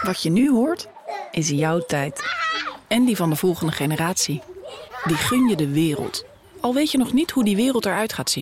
Wat je nu hoort, is jouw tijd. En die van de volgende generatie. Die gun je de wereld. Al weet je nog niet hoe die wereld eruit gaat zien.